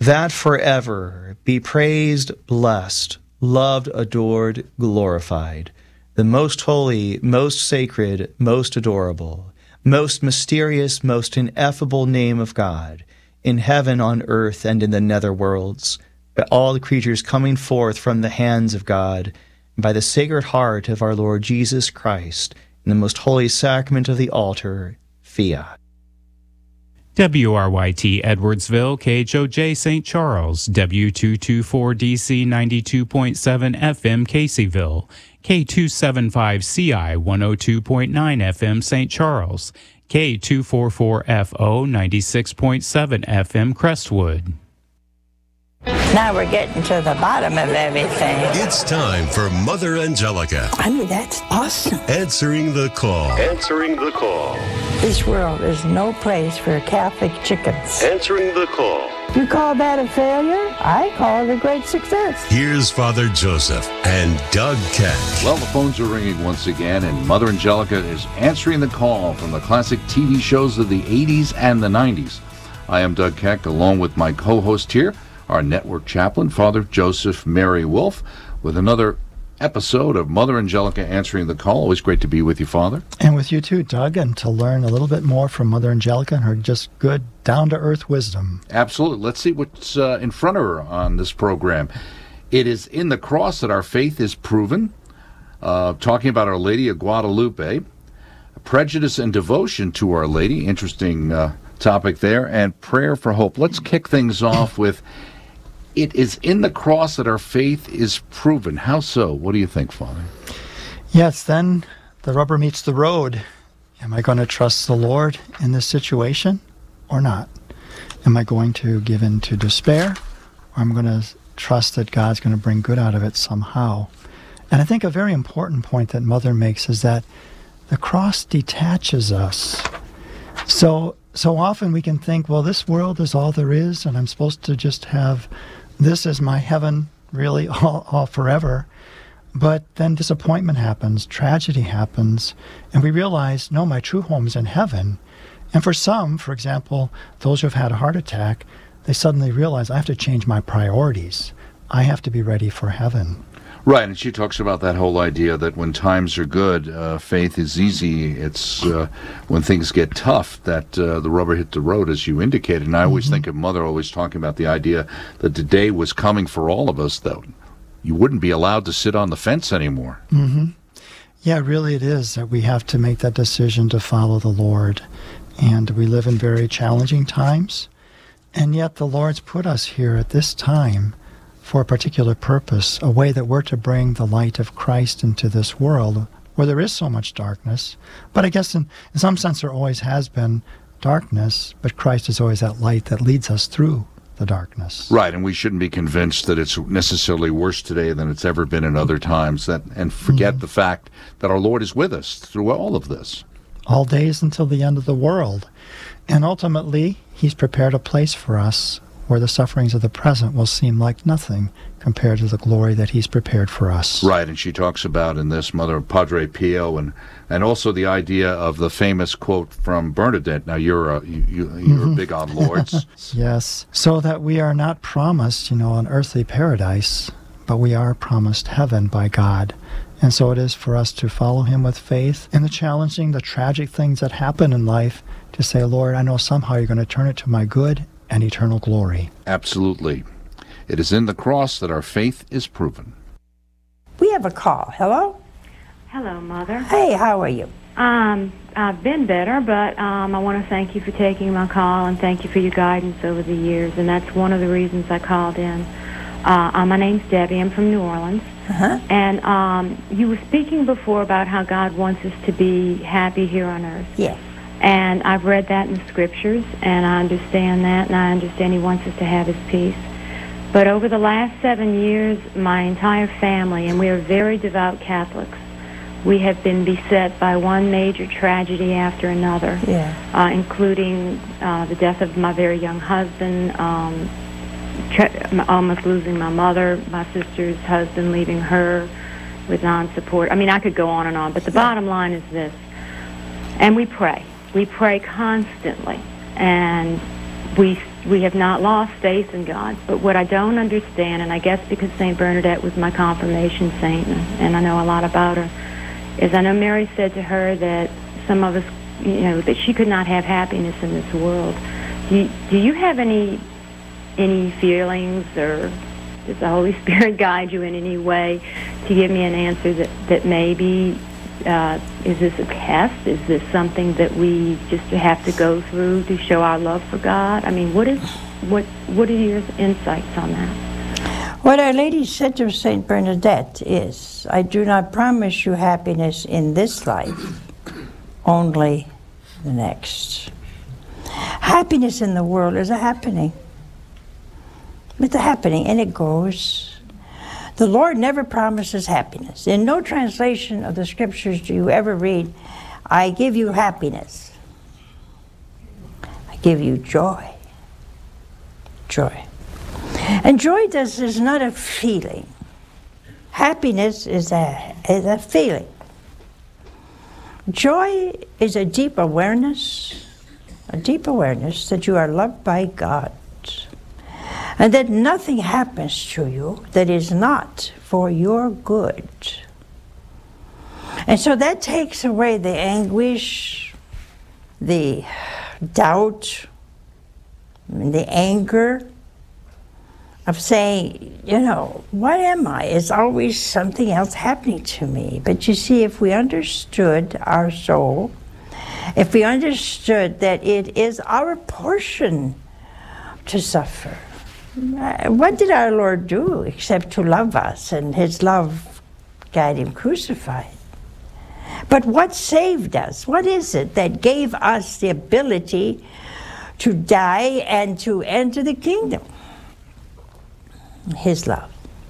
that forever be praised, blessed, loved, adored, glorified, the most holy, most sacred, most adorable, most mysterious, most ineffable name of God, in heaven, on earth, and in the nether worlds, by all the creatures coming forth from the hands of God, and by the sacred heart of our Lord Jesus Christ, in the most holy sacrament of the altar, fiat. WRYT Edwardsville, KHOJ St. Charles, W224DC 92.7 FM Caseyville, K275CI 102.9 FM St. Charles, K244FO 96.7 FM Crestwood. Now we're getting to the bottom of everything. It's time for Mother Angelica. I mean, that's awesome. Answering the call. Answering the call. This world is no place for Catholic chickens. Answering the call. You call that a failure? I call it a great success. Here's Father Joseph and Doug Keck. Well, the phones are ringing once again, and Mother Angelica is answering the call from the classic TV shows of the 80s and the 90s. I am Doug Keck, along with my co-host here, our network chaplain, Father Joseph Mary Wolf, with another episode of Mother Angelica Answering the Call. Always great to be with you, Father. And with you too, Doug, and to learn a little bit more from Mother Angelica and her just good, down-to-earth wisdom. Absolutely. Let's see what's in front of her on this program. It is in the cross that our faith is proven, talking about Our Lady of Guadalupe, prejudice and devotion to Our Lady, interesting topic there, and prayer for hope. Let's kick things off with, it is in the cross that our faith is proven. How so? What do you think, Father? Yes, then the rubber meets the road. Am I going to trust the Lord in this situation or not? Am I going to give in to despair, or am I going to trust that God's going to bring good out of it somehow? And I think a very important point that Mother makes is that the cross detaches us. So often we can think, well, this world is all there is, and I'm supposed to just have this as my heaven, really, all forever. But then disappointment happens, tragedy happens, and we realize, no, my true home's in heaven. And for some, for example, those who have had a heart attack, they suddenly realize, I have to change my priorities. I have to be ready for heaven. Right, and she talks about that whole idea that when times are good, faith is easy. It's when things get tough that the rubber hit the road, as you indicated. And I always think of Mother always talking about the idea that the day was coming for all of us, though. You wouldn't be allowed to sit on the fence anymore. Mm-hmm. Yeah, really it is that we have to make that decision to follow the Lord. And we live in very challenging times. And yet the Lord's put us here at this time for a particular purpose, a way that we're to bring the light of Christ into this world where there is so much darkness. But I guess in some sense there always has been darkness, but Christ is always that light that leads us through the darkness. Right, and we shouldn't be convinced that it's necessarily worse today than it's ever been in other times, and forget the fact that our Lord is with us through all of this. All days until the end of the world. And ultimately, He's prepared a place for us where the sufferings of the present will seem like nothing compared to the glory that He's prepared for us. Right, and she talks about in this Mother Padre Pio, and also the idea of the famous quote from Bernadette. Now, you're big on Lourdes. Yes, so that we are not promised, an earthly paradise, but we are promised heaven by God. And so it is for us to follow Him with faith in the challenging, the tragic things that happen in life, to say, Lord, I know somehow you're going to turn it to my good and eternal glory. Absolutely. It is in the cross that our faith is proven. We have a call. Hello? Hello, Mother. Hey, how are you? I've been better, but I want to thank you for taking my call and thank you for your guidance over the years, and that's one of the reasons I called in. My name's Debbie. I'm from New Orleans. Uh-huh. And you were speaking before about how God wants us to be happy here on earth. Yes. And I've read that in the scriptures, and I understand that, and I understand He wants us to have His peace. But over the last 7 years, my entire family, and we are very devout Catholics, we have been beset by one major tragedy after another, including the death of my very young husband, almost losing my mother, my sister's husband leaving her with non-support. I mean, I could go on and on, but the bottom line is this. And we pray. We pray constantly. And we have not lost faith in God. But what I don't understand, and I guess because St. Bernadette was my confirmation saint, and I know a lot about her, is I know Mary said to her that some of us, that she could not have happiness in this world. Do you have any feelings, or does the Holy Spirit guide you in any way to give me an answer that maybe is this a test? Is this something that we just have to go through to show our love for God? I mean, what are your insights on that? What Our Lady said to St. Bernadette is, I do not promise you happiness in this life, only the next. Happiness in the world is a happening. It's a happening, and it goes. The Lord never promises happiness. In no translation of the scriptures do you ever read, I give you happiness. I give you joy. Joy. And joy is not a feeling. Happiness is a feeling. Joy is a deep awareness that you are loved by God, and that nothing happens to you that is not for your good. And so that takes away the anguish, the doubt, and the anger of saying, what am I? It's always something else happening to me. But you see, if we understood our soul, if we understood that it is our portion to suffer, what did our Lord do except to love us, and his love got him crucified? But what saved us? What is it that gave us the ability to die and to enter the kingdom? His love.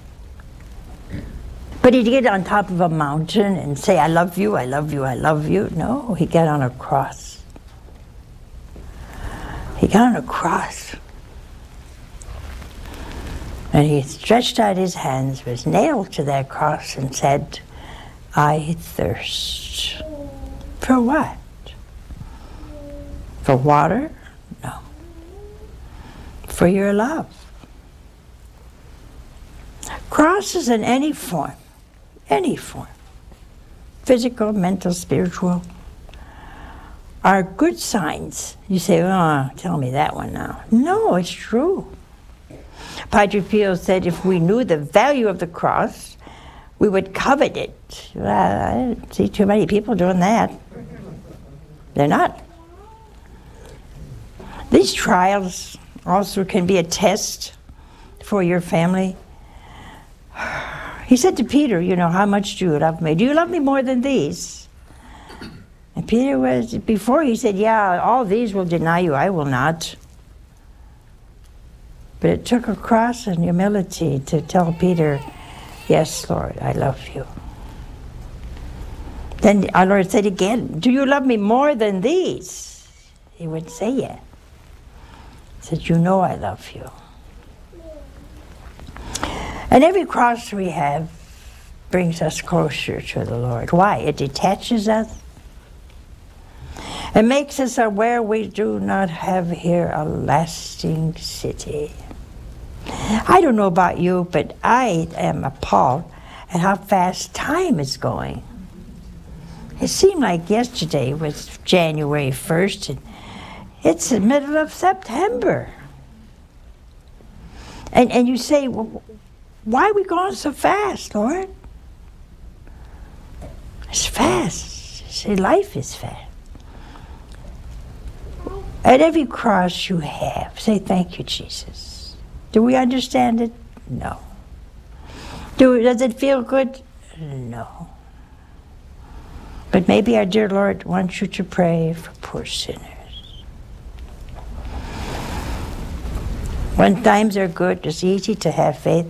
But he didn't get on top of a mountain and say, I love you, I love you, I love you. No, he got on a cross. He got on a cross. And he stretched out his hands, was nailed to that cross, and said, I thirst. For what? For water? No. For your love. Crosses in any form, physical, mental, spiritual, are good signs. You say, oh, tell me that one now. No, it's true. Padre Pio said if we knew the value of the cross, we would covet it. Well, I don't see too many people doing that. They're not. These trials also can be a test for your family. He said to Peter, how much do you love me? Do you love me more than these? And Peter before he said, yeah, all these will deny you, I will not. But it took a cross and humility to tell Peter, yes, Lord, I love you. Then our Lord said again, do you love me more than these? He would say, yeah. He said, I love you. And every cross we have brings us closer to the Lord. Why? It detaches us. It makes us aware we do not have here a lasting city. I don't know about you, but I am appalled at how fast time is going. It seemed like yesterday was January 1st, and it's the middle of September. And you say, well, why are we going so fast, Lord? It's fast. You say, life is fast. At every cross you have, say, thank you, Jesus. Do we understand it? No. Does it feel good? No. But maybe our dear Lord wants you to pray for poor sinners. When times are good, it's easy to have faith.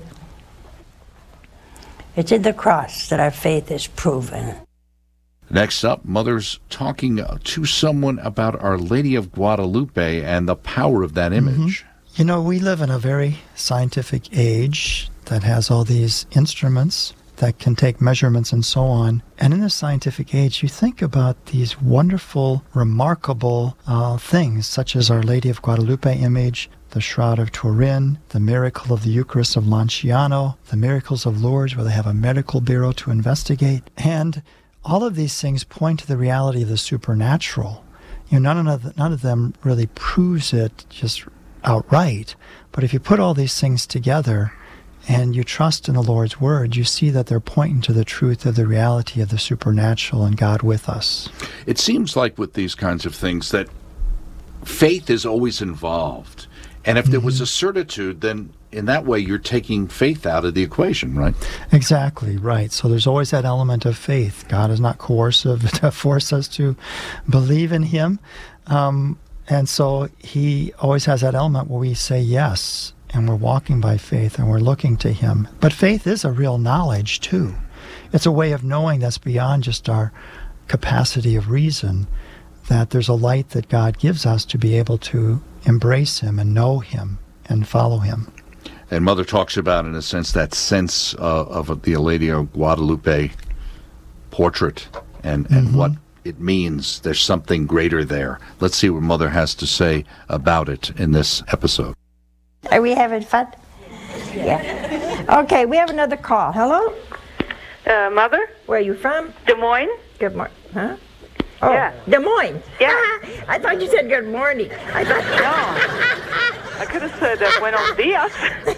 It's in the cross that our faith is proven. Next up, Mother's talking to someone about Our Lady of Guadalupe and the power of that image. We live in a very scientific age that has all these instruments. that can take measurements and so on. And in this scientific age, you think about these wonderful, remarkable things, such as Our Lady of Guadalupe image, the Shroud of Turin, the miracle of the Eucharist of Lanciano, the miracles of Lourdes, where they have a medical bureau to investigate. And all of these things point to the reality of the supernatural. None of them really proves it just outright. But if you put all these things together and you trust in the Lord's Word, you see that they're pointing to the truth of the reality of the supernatural and God with us. It seems like with these kinds of things that faith is always involved. And if there was a certitude, then in that way you're taking faith out of the equation, right? Exactly, right. So there's always that element of faith. God is not coercive to force us to believe in Him. And so He always has that element where we say yes, and we're walking by faith, and we're looking to Him. But faith is a real knowledge, too. It's a way of knowing that's beyond just our capacity of reason, that there's a light that God gives us to be able to embrace Him and know Him and follow Him. And Mother talks about, in a sense, that sense of the Lady of Guadalupe portrait and what it means. There's something greater there. Let's see what Mother has to say about it in this episode. Are we having fun? Yeah. Okay, we have another call. Hello? Mother? Where are you from? Des Moines? Good morning. Huh? Oh, Yeah. Des Moines. Yeah. I thought you said good morning. I thought. No. I could have said buenos dias.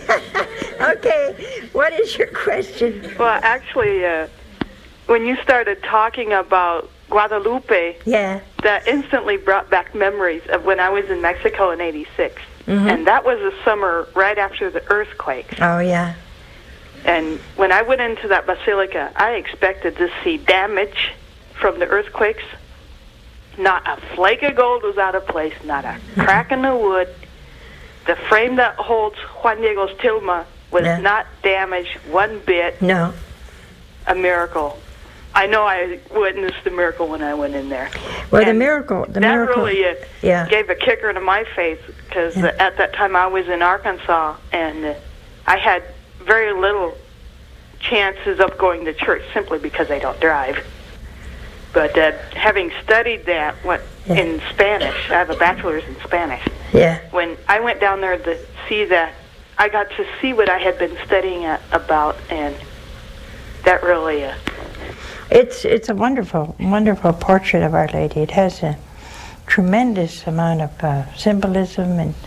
Okay, what is your question? Well, actually, when you started talking about Guadalupe, Yeah. that instantly brought back memories of when I was in Mexico in '86. And that was the summer right after the earthquake. Oh, yeah. And when I went into that basilica, I expected to see damage from the earthquakes. Not a flake of gold was out of place, not a crack in the wood. The frame that holds Juan Diego's tilma was not damaged one bit. No. A miracle. I know I witnessed the miracle when I went in there. Well, And the miracle really yeah. gave a kicker to my faith, because at that time I was in Arkansas, and I had very little chances of going to church simply because I don't drive. But having studied that in Spanish, I have a bachelor's in Spanish. Yeah. When I went down there to see that, I got to see what I had been studying about, and that really... It's a wonderful, wonderful portrait of Our Lady. It has a tremendous amount of symbolism, and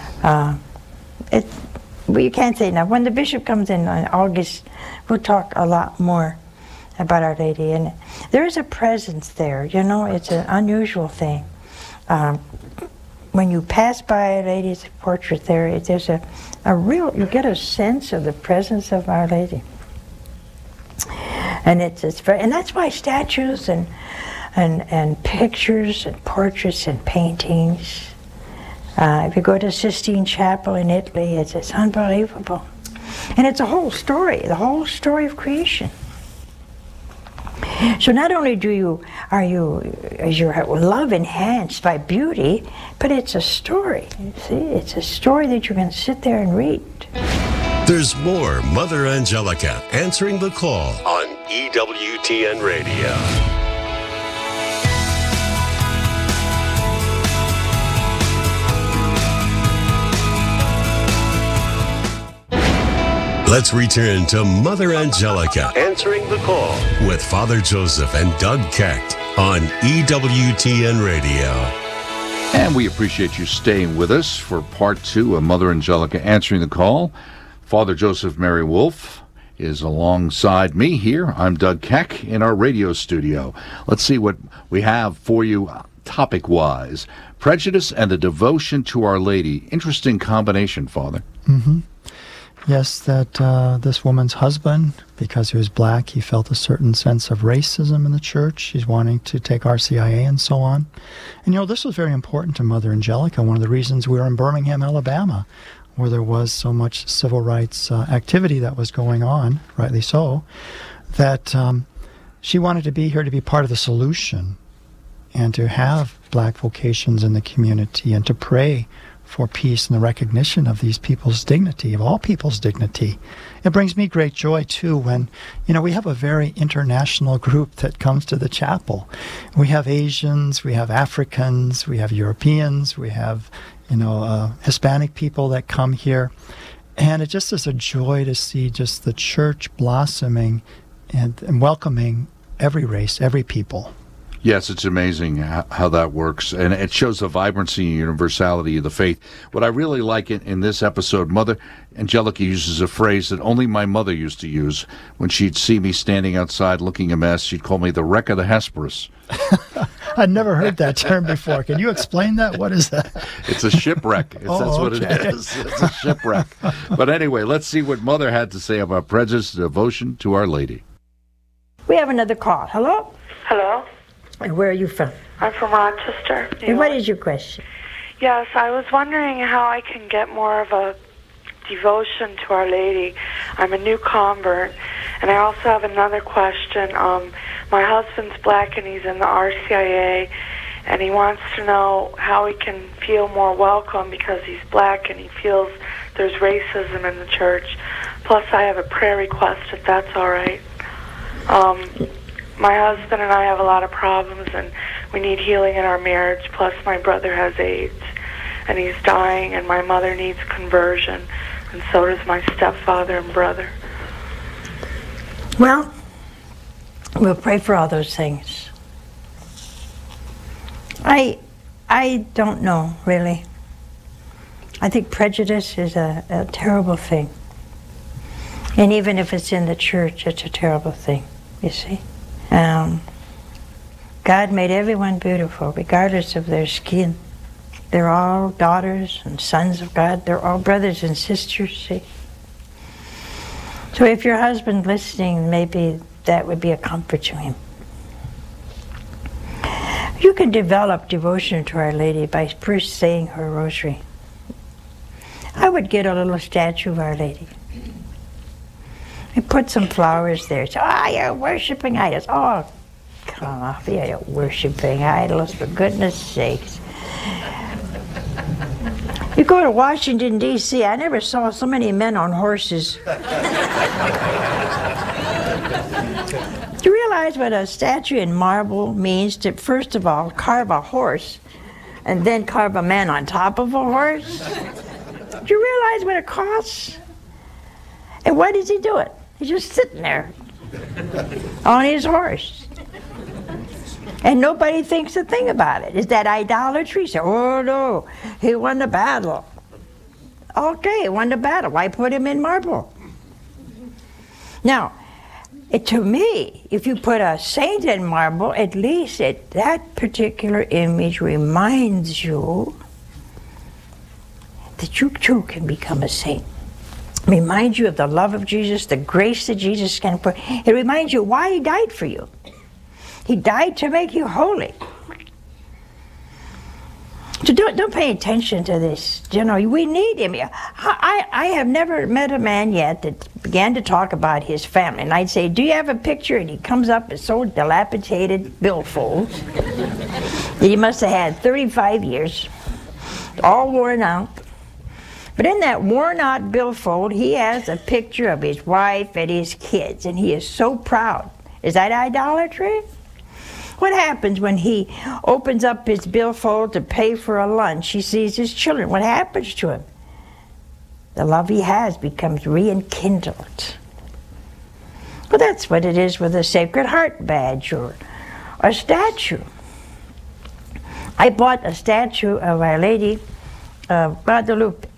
well, you can't say enough. When the bishop comes in on August, we'll talk a lot more about Our Lady, and there is a presence there. It's an unusual thing. When you pass by Our Lady's portrait there, there's a real, you get a sense of the presence of Our Lady. And and that's why statues and pictures and portraits and paintings. If you go to Sistine Chapel in Italy, it's unbelievable, and it's a whole story, the whole story of creation. So not only is your love enhanced by beauty, but it's a story. You see, it's a story that you can sit there and read. There's more Mother Angelica answering the call on EWTN Radio. Let's return to Mother Angelica answering the call with Father Joseph and Doug Kecht on EWTN Radio. And we appreciate you staying with us for part 2 of Mother Angelica answering the call. Father Joseph Mary Wolf is alongside me here. I'm Doug Keck in our radio studio. Let's see what we have for you topic-wise. Prejudice and the devotion to Our Lady. Interesting combination, Father. Mm-hmm. Yes, that this woman's husband, because he was black, he felt a certain sense of racism in the church. He's wanting to take RCIA and so on. And this was very important to Mother Angelica. One of the reasons we were in Birmingham, Alabama, where there was so much civil rights activity that was going on, rightly so, that she wanted to be here to be part of the solution and to have black vocations in the community and to pray for peace and the recognition of these people's dignity, of all people's dignity. It brings me great joy, too, when, we have a very international group that comes to the chapel. We have Asians, we have Africans, we have Europeans, we have, Hispanic people that come here. And it just is a joy to see just the church blossoming and welcoming every race, every people. Yes, it's amazing how that works, and it shows the vibrancy and universality of the faith. What I really like in this episode, Mother Angelica uses a phrase that only my mother used to use. When she'd see me standing outside looking a mess, she'd call me the wreck of the Hesperus. I'd never heard that term before. Can you explain that? What is that? It's a shipwreck. That's what it is. It's a shipwreck. But anyway, let's see what Mother had to say about prejudice and devotion to Our Lady. We have another call. Hello? Hello? And where are you from? I'm from Rochester. And what is your question? Yes, I was wondering how I can get more of a devotion to Our Lady. I'm a new convert, and I also have another question. My husband's black, and he's in the RCIA, and he wants to know how he can feel more welcome because he's black, and he feels there's racism in the church. Plus, I have a prayer request, if that's all right. My husband and I have a lot of problems, and we need healing in our marriage. Plus, my brother has AIDS, and he's dying, and my mother needs conversion, and so does my stepfather and brother. Well, we'll pray for all those things. I don't know, really. I think prejudice is a terrible thing. And even if it's in the church, it's a terrible thing, you see. God made everyone beautiful, regardless of their skin. They're all daughters and sons of God. They're all brothers and sisters, see. So if your husband's listening, maybe that would be a comfort to him. You can develop devotion to Our Lady by first saying her rosary. I would get a little statue of Our Lady and put some flowers there. So, you're worshiping idols. Oh, come off, you're worshiping idols, for goodness sakes. You go to Washington, D.C., I never saw so many men on horses. Do you realize what a statue in marble means? To, first of all, carve a horse, and then carve a man on top of a horse? Do you realize what it costs? And why does he do it? He's just sitting there on his horse. And nobody thinks a thing about it. Is that idolatry? So, oh no, he won the battle. Okay, he won the battle. Why put him in marble? Now, to me, if you put a saint in marble, at least that particular image reminds you that you too can become a saint. Reminds you of the love of Jesus, the grace that Jesus can put. It reminds you why he died for you. He died to make you holy. So don't pay attention to this. We need him. I have never met a man yet that began to talk about his family. And I'd say, do you have a picture? And he comes up with so dilapidated billfolds that he must have had 35 years, all worn out. But in that worn-out billfold, he has a picture of his wife and his kids, and he is so proud. Is that idolatry? What happens when he opens up his billfold to pay for a lunch? He sees his children. What happens to him? The love he has becomes rekindled. Well, that's what it is with a Sacred Heart badge or a statue. I bought a statue of Our Lady of Guadalupe,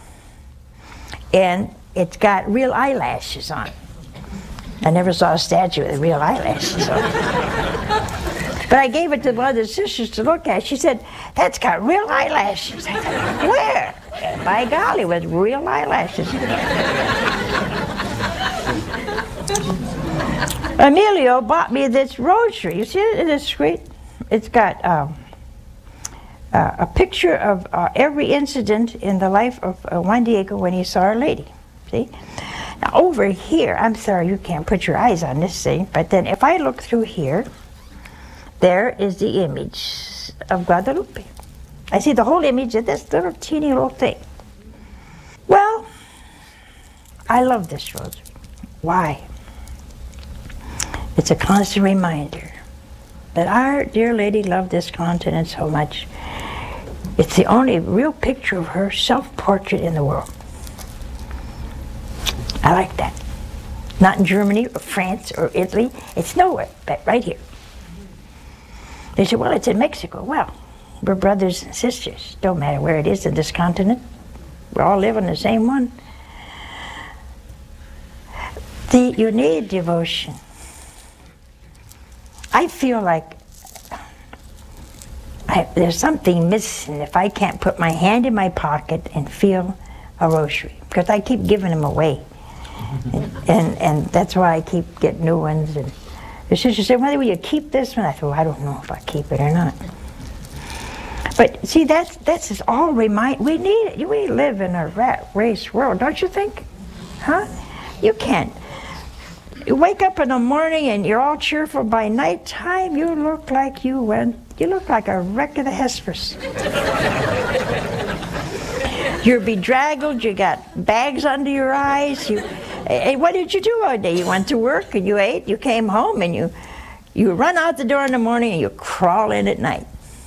and it's got real eyelashes on it. I never saw a statue with real eyelashes on it. But I gave it to one of the sisters to look at. She said, that's got real eyelashes. I said, where? By golly, with real eyelashes. Emilio bought me this rosary. You see it? It is sweet. It's got a picture of every incident in the life of Juan Diego when he saw Our Lady. See? Now over here, I'm sorry you can't put your eyes on this thing, but then if I look through here, there is the image of Guadalupe. I see the whole image of this little teeny little thing. Well, I love this rosary. Why? It's a constant reminder that our dear Lady loved this continent so much. It's the only real picture of her self-portrait in the world. I like that. Not in Germany or France or Italy. It's nowhere but right here. They say, well, it's in Mexico. Well, we're brothers and sisters. Don't matter where it is in this continent. We all live in the same one. You need devotion. I feel like there's something missing if I can't put my hand in my pocket and feel a rosary, because I keep giving them away. And that's why I keep getting new ones. And the sister said, "Mother, will you keep this one?" I thought, well, I don't know if I keep it or not. But see, that's just all we need it. We live in a rat race world, don't you think? Huh? You can't. You wake up in the morning and you're all cheerful. By nighttime, you look like you look like a wreck of the Hesperus. You're bedraggled, you got bags under your eyes. What did you do all day? You went to work and you ate, you came home and you run out the door in the morning and you crawl in at night.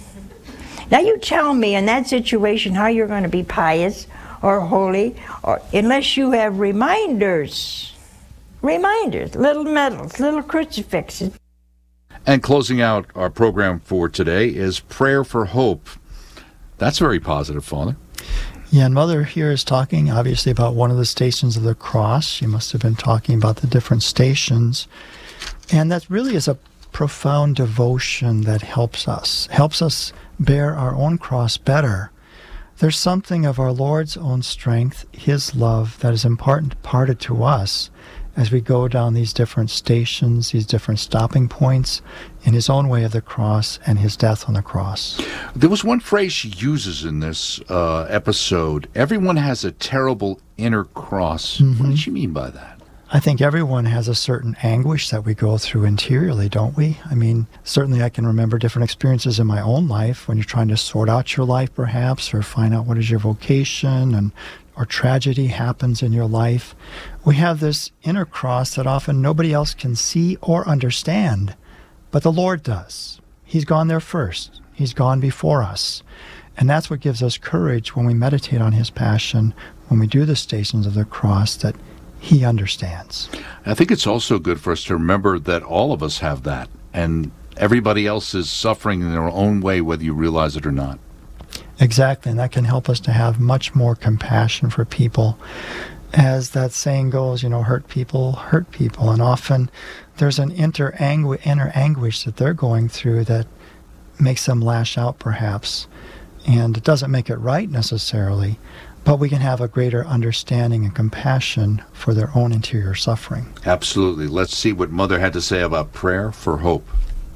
Now you tell me in that situation how you're going to be pious or holy unless you have reminders. Reminders, little medals, little crucifixes. And closing out our program for today is Prayer for Hope. That's very positive, Father. Yeah, and Mother here is talking obviously about one of the stations of the cross. She must have been talking about the different stations. And that really is a profound devotion that helps us bear our own cross better. There's something of our Lord's own strength, His love, that is imparted to us as we go down these different stations, these different stopping points in His own way of the cross and His death on the cross. There was one phrase she uses in this episode. Everyone has a terrible inner cross. Mm-hmm. What did she mean by that? I think everyone has a certain anguish that we go through interiorly, don't we? I mean, certainly I can remember different experiences in my own life when you're trying to sort out your life perhaps, or find out what is your vocation, or tragedy happens in your life. We have this inner cross that often nobody else can see or understand, but the Lord does. He's gone there first. He's gone before us. And that's what gives us courage when we meditate on His passion, when we do the stations of the cross, that He understands. I think it's also good for us to remember that all of us have that, and everybody else is suffering in their own way, whether you realize it or not. Exactly, and that can help us to have much more compassion for people. As that saying goes, hurt people, and often there's an inner anguish that they're going through that makes them lash out perhaps, and it doesn't make it right necessarily, but we can have a greater understanding and compassion for their own interior suffering. Absolutely. Let's see what Mother had to say about prayer for hope.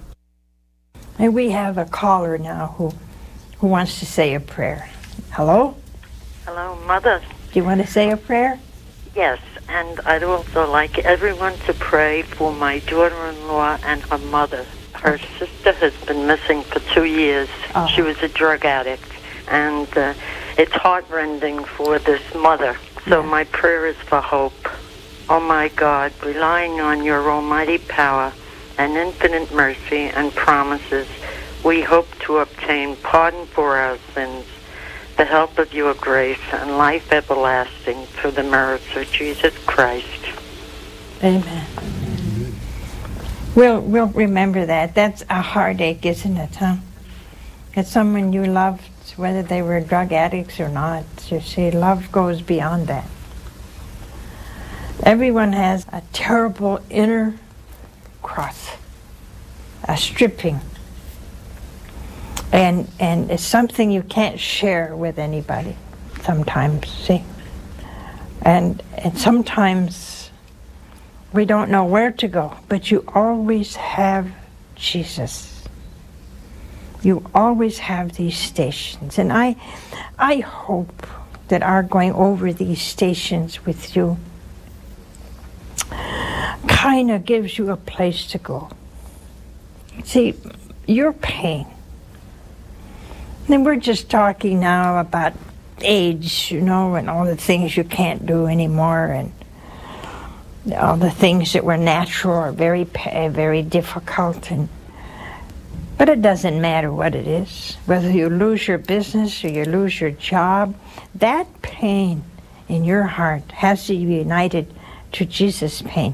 And we have a caller now who wants to say a prayer. Hello? Hello, Mother. Do you want to say a prayer? Yes, and I'd also like everyone to pray for my daughter-in-law and her mother. Her sister has been missing for 2 years. Oh. She was a drug addict, and it's heartrending for this mother. So my prayer is for hope. Oh my God, relying on your almighty power and infinite mercy and promises, we hope to obtain pardon for our sins, the help of your grace, and life everlasting through the merits of Jesus Christ. Amen. We'll remember that. That's a heartache, isn't it, huh? It's someone you loved, whether they were drug addicts or not. You see, love goes beyond that. Everyone has a terrible inner cross, a stripping. And it's something you can't share with anybody sometimes, see? And sometimes we don't know where to go, but you always have Jesus. You always have these stations. And I hope that our going over these stations with you kind of gives you a place to go. See, your pain, And we're just talking now about age, you know, and all the things you can't do anymore, and all the things that were natural are very, very difficult. But it doesn't matter what it is. Whether you lose your business or you lose your job, that pain in your heart has to be united to Jesus' pain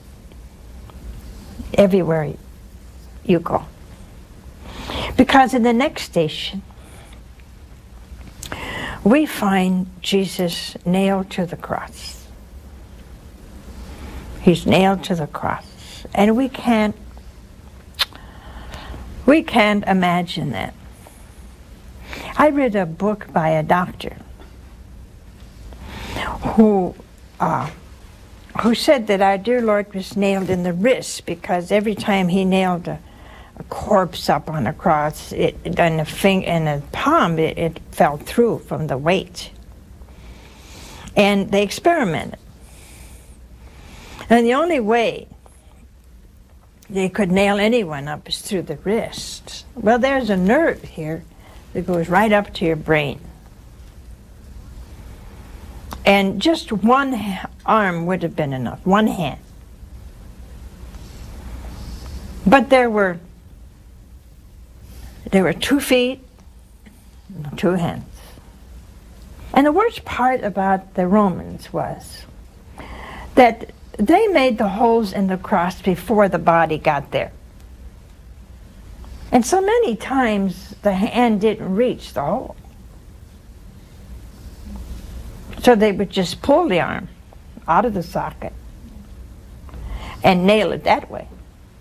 everywhere you go. Because in the next station, we find Jesus nailed to the cross. He's nailed to the cross. And we can't imagine that. I read a book by a doctor who said that our dear Lord was nailed in the wrist, because every time he nailed a corpse up on a cross, in the palm, it fell through from the weight. And they experimented. And the only way they could nail anyone up is through the wrist. Well, there's a nerve here that goes right up to your brain. And just one arm would have been enough, one hand. But there were 2 feet, 2 hands. And the worst part about the Romans was that they made the holes in the cross before the body got there. And so many times the hand didn't reach the hole. So they would just pull the arm out of the socket and nail it that way.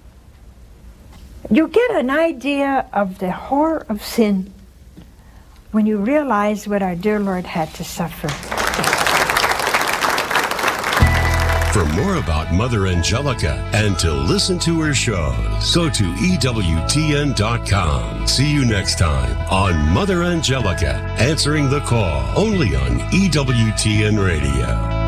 You get an idea of the horror of sin when you realize what our dear Lord had to suffer. For more about Mother Angelica and to listen to her shows, go to EWTN.com. See you next time on Mother Angelica, Answering the Call, only on EWTN Radio.